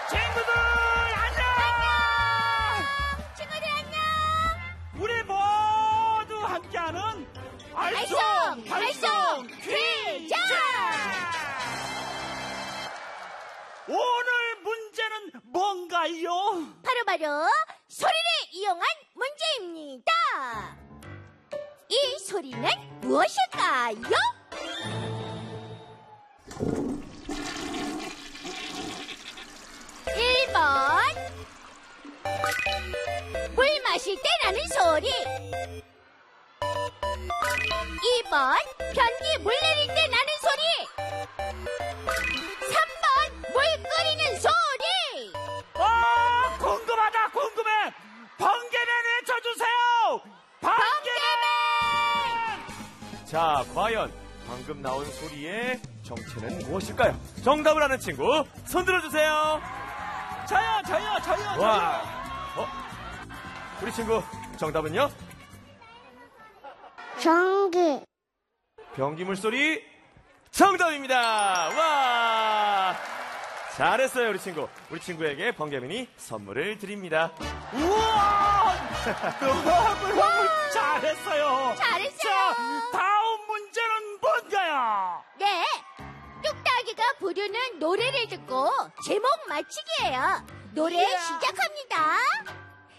친구들 안녕! 친구들 안녕! 우리 모두 함께하는 알쏭달쏭 퀴즈! 오늘 문제는 뭔가요? 바로 소리를 이용한 문제입니다. 이 소리는 무엇일까요? 1번 물 마실 때 나는 소리. 2번 변기 물 내릴 때 나는 소리. 3번 물 끓이는 소리. 궁금하다 궁금해. 번개맨 외쳐주세요. 번개맨. 자, 과연 방금 나온 소리의 정체는 무엇일까요? 정답을 아는 친구 손 들어주세요. 저요. 와, 우리 친구 정답은요? 전기. 변기 물소리 정답입니다. 와, 잘했어요 우리 친구. 우리 친구에게 번개맨이 선물을 드립니다. 우와, 너무 잘했어요. 잘했어요. 자, 다음 문제는 뭔가요? 네, 뚝딱이가 부르는 노래를 듣고 제목 맞히기예요. 노래 시작합니다.